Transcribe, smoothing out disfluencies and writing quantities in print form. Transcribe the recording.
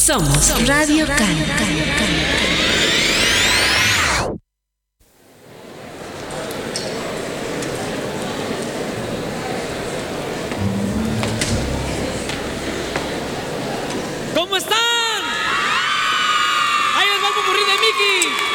Somos Radio Can. ¿Cómo están? Ahí les va el popurrí de Mickey.